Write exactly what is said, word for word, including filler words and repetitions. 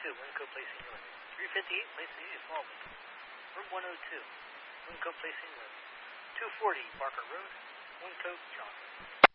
two, Winco placing north. three fifty-eight placing east, Smallwood. Room one oh two, Winco placing north. two forty, Barker Road, Winco, Johnson.